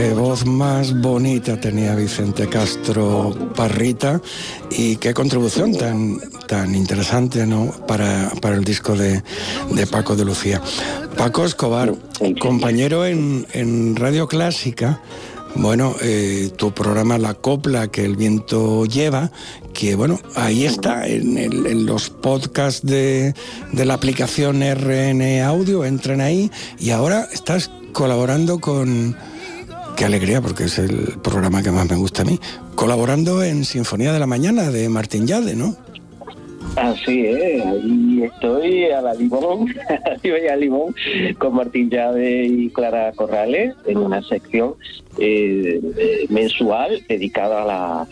Qué voz más bonita tenía Vicente Castro Parrita y qué contribución tan interesante, ¿no? para el disco de Paco de Lucía. Paco Escobar, compañero en Radio Clásica. Bueno, tu programa La Copla que el viento lleva, que bueno, ahí está en los podcasts de la aplicación RN Audio, entren ahí, y ahora estás colaborando con... Qué alegría, porque es el programa que más me gusta a mí, colaborando en Sinfonía de la Mañana de Martín Yade, ¿no? Así es, ahí estoy a la limón, con Martín Yade y Clara Corrales en una sección mensual dedicada a la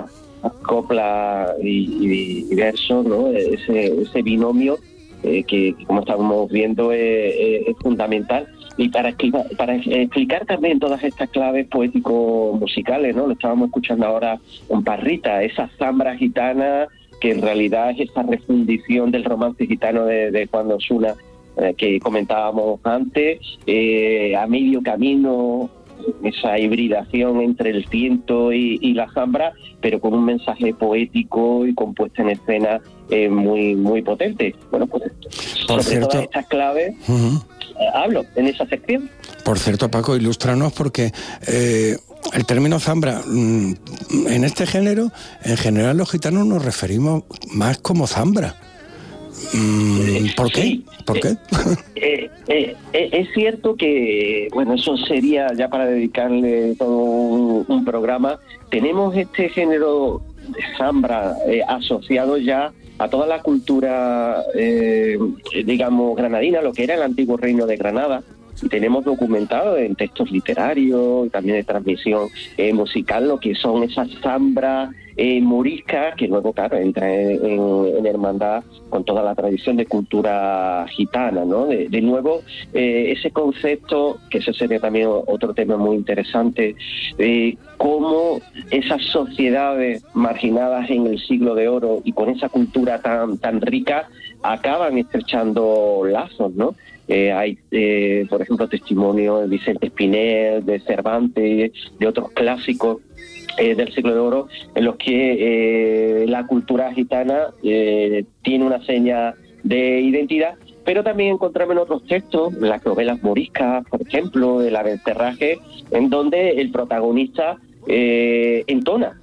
copla y verso, ¿no? Ese binomio que como estamos viendo es fundamental. Y para explicar también todas estas claves poético-musicales, ¿no? Lo estábamos escuchando ahora con Parrita, esa zambra gitana que en realidad es esa refundición del romance gitano de Juan Osuna que comentábamos antes, a medio camino, esa hibridación entre el tiento y la zambra, pero con un mensaje poético y con puesta en escena muy, muy potente. Bueno, pues por sobre cierto, todas estas claves hablo en esa sección. Por cierto, Paco, ilústranos, porque el término zambra, en este género, en general los gitanos nos referimos más como zambra. ¿Por qué? Sí. ¿Por qué? Es cierto que, bueno, eso sería ya para dedicarle todo un programa. Tenemos este género de zambra asociado ya a toda la cultura, digamos, granadina, lo que era el antiguo reino de Granada. Y tenemos documentado en textos literarios y también de transmisión musical lo que son esas zambras moriscas, que luego, claro, entra en hermandad con toda la tradición de cultura gitana, ¿no? De nuevo, ese concepto, que ese sería también otro tema muy interesante, cómo esas sociedades marginadas en el siglo de oro y con esa cultura tan rica acaban estrechando lazos, ¿no? Hay, por ejemplo, testimonios de Vicente Espinel, de Cervantes, de otros clásicos del siglo de oro, en los que la cultura gitana tiene una seña de identidad, pero también encontramos en otros textos, las novelas moriscas, por ejemplo, el Abencerraje, en donde el protagonista entona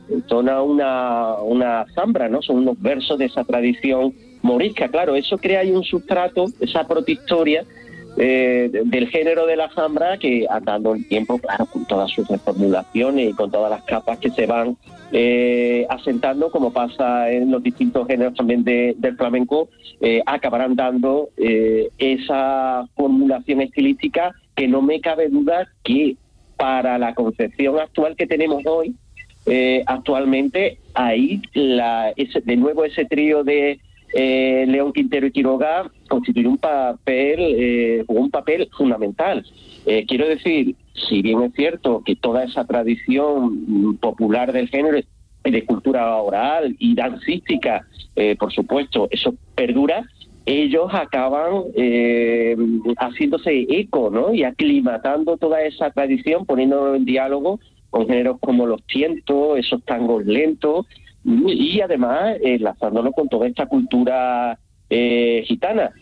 una zambra, ¿no? Son unos versos de esa tradición morisca. Claro, eso crea ahí un sustrato, esa protohistoria del género de la zambra, que andando el tiempo, claro, con todas sus reformulaciones y con todas las capas que se van asentando, como pasa en los distintos géneros también del flamenco, acabarán dando esa formulación estilística que no me cabe duda que para la concepción actual que tenemos hoy, actualmente, ahí de nuevo ese trío de León, Quintero y Quiroga constituye un papel fundamental. Quiero decir, si bien es cierto que toda esa tradición popular del género de cultura oral y dancística, por supuesto, eso perdura, ellos acaban haciéndose eco, ¿no? Y aclimatando toda esa tradición, poniéndolo en diálogo con géneros como los tientos, esos tangos lentos, y además enlazándolo con toda esta cultura gitana.